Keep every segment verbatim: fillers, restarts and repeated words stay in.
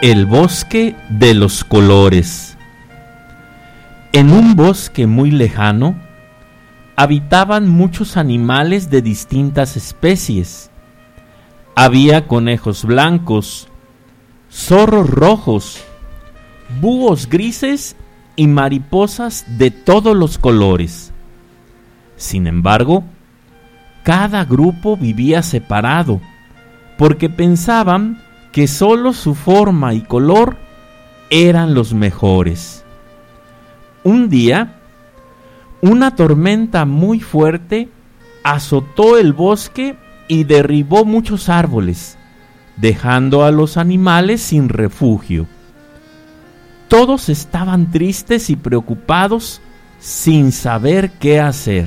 El bosque de los colores. En un bosque muy lejano habitaban muchos animales de distintas especies. Había conejos blancos, zorros rojos, búhos grises y mariposas de todos los colores. Sin embargo, cada grupo vivía separado, porque pensaban que solo su forma y color eran los mejores. Un día, una tormenta muy fuerte azotó el bosque y derribó muchos árboles, dejando a los animales sin refugio. Todos estaban tristes y preocupados, sin saber qué hacer.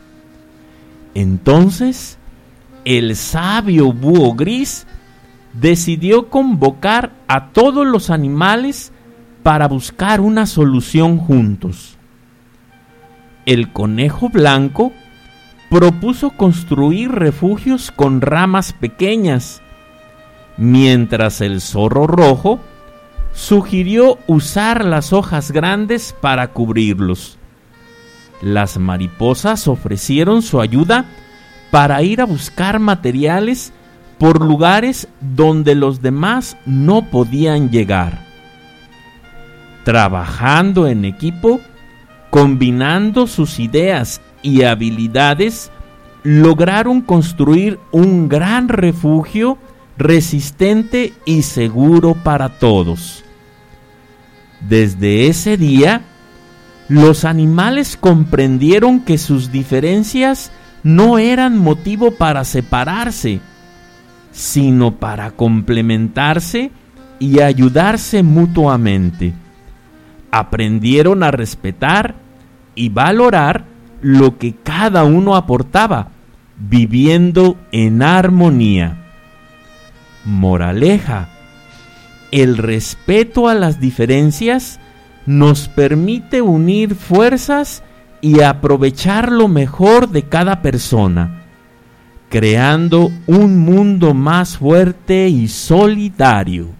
Entonces, el sabio búho gris decidió convocar a todos los animales para buscar una solución juntos. El conejo blanco propuso construir refugios con ramas pequeñas, mientras el zorro rojo sugirió usar las hojas grandes para cubrirlos. Las mariposas ofrecieron su ayuda para ir a buscar materiales por lugares donde los demás no podían llegar. Trabajando en equipo, combinando sus ideas y habilidades, lograron construir un gran refugio resistente y seguro para todos. Desde ese día, los animales comprendieron que sus diferencias no eran motivo para separarse, sino para complementarse y ayudarse mutuamente. Aprendieron a respetar y valorar lo que cada uno aportaba, viviendo en armonía. Moraleja: el respeto a las diferencias nos permite unir fuerzas y aprovechar lo mejor de cada persona, creando un mundo más fuerte y solidario.